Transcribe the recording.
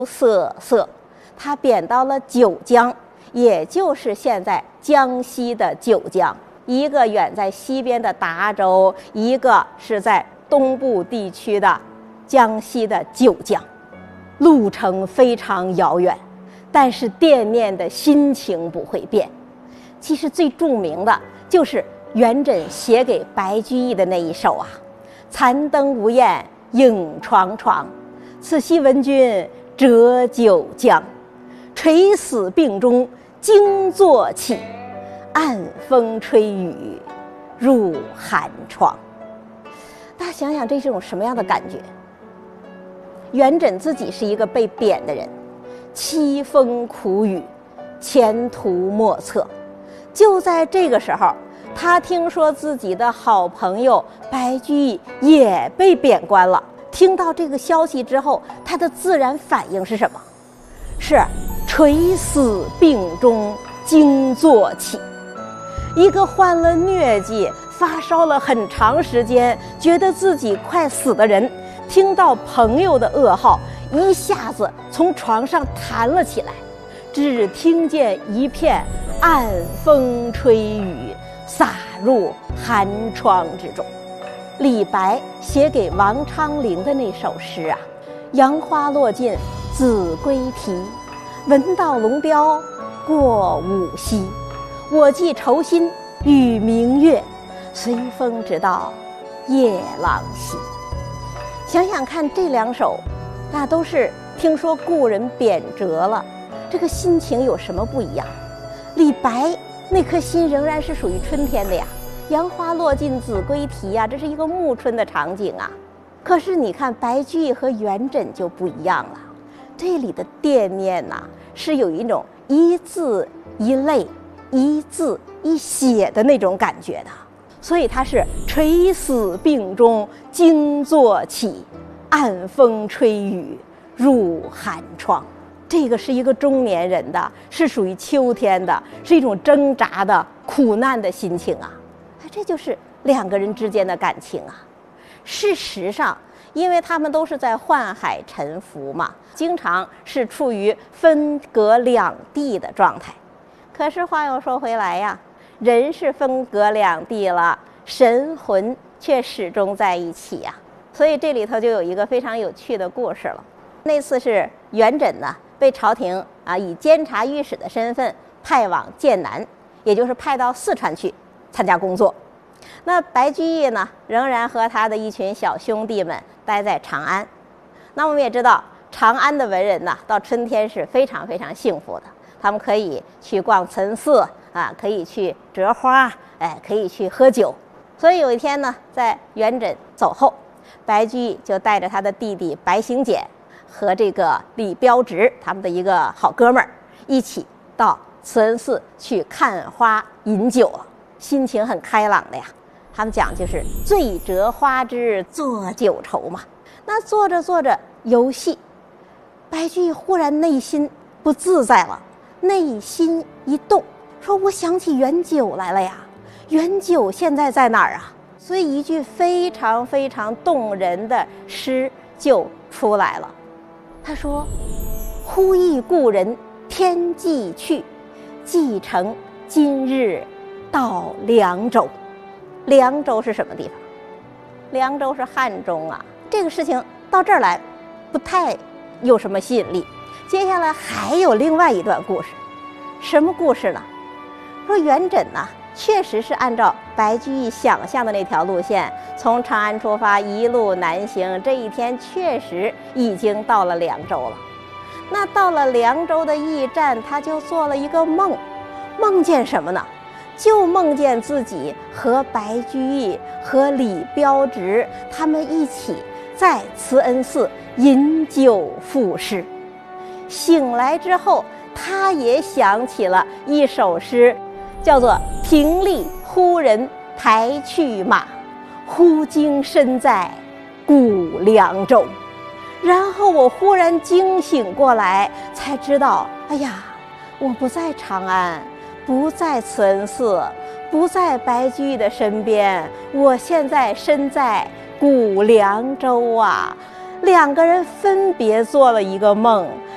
色，他贬到了九江，也就是现在江西的九江。一个远在西边的达州，一个是在东部地区的江西的九江，路程非常遥远，但是惦念的心情不会变。其实最著名的就是元稹写给白居易的那一首啊：残灯无焰影幢幢，此夕闻君折九江。垂死病中惊坐起，暗风吹雨入寒窗。大家想想，这是种什么样的感觉？元稹自己是一个被贬的人，凄风苦雨，前途莫测。就在这个时候，他听说自己的好朋友白居易也被贬官了。听到这个消息之后，他的自然反应是什么？是垂死病中惊坐起。一个患了疟疾、发烧了很长时间，觉得自己快死的人，听到朋友的噩耗，一下子从床上弹了起来，只听见一片暗风吹雨，洒入寒窗之中。李白写给王昌龄的那首诗啊：杨花落尽子规啼，闻道龙标过五溪。我寄愁心与明月，随风直到夜郎西。想想看，这两首那都是听说故人贬谪了，这个心情有什么不一样？李白那颗心仍然是属于春天的呀，杨花落尽子规啼呀，这是一个暮春的场景啊。可是你看白居易和元稹就不一样了，这里的惦念呐，是有一种一字一泪、一字一血的那种感觉的。所以他是垂死病中惊坐起，暗风吹雨入寒窗。这个是一个中年人的，是属于秋天的，是一种挣扎的苦难的心情啊。这就是两个人之间的感情啊。事实上，因为他们都是在宦海沉浮嘛，经常是处于分隔两地的状态。可是话又说回来呀，人是分隔两地了，神魂却始终在一起呀。所以这里头就有一个非常有趣的故事了。那次是元稹呢被朝廷以监察御史的身份派往剑南，也就是派到四川去参加工作。那白居易呢，仍然和他的一群小兄弟们待在长安。那我们也知道，长安的文人呢，到春天是非常非常幸福的，他们可以去逛岑寺可以去折花，可以去喝酒。所以有一天呢，在元稹走后，白居易就带着他的弟弟白行简和这个李标直他们的一个好哥们儿一起到慈恩寺去看花饮酒了，心情很开朗的呀。他们讲就是醉折花枝作酒愁嘛。那做着做着游戏，白居易忽然内心不自在了，内心一动，说我想起元九来了呀，元九现在在哪儿啊？所以一句非常非常动人的诗就出来了。他说：忽忆故人天际去，寄程今日到凉州。凉州是什么地方？凉州是汉中啊。这个事情到这儿来不太有什么吸引力。接下来还有另外一段故事。什么故事呢？说元稹呢，确实是按照白居易想象的那条路线，从长安出发，一路南行。这一天确实已经到了凉州了。那到了凉州的驿站，他就做了一个梦。梦见什么呢？就梦见自己和白居易和李标直他们一起在慈恩寺饮酒赋诗。醒来之后，他也想起了一首诗，叫做平丽忽人台去马，忽惊身在古凉州。然后我忽然惊醒过来，才知道，哎呀，我不在长安，不在慈恩寺，不在白居易的身边，我现在身在古凉州啊。两个人分别做了一个梦，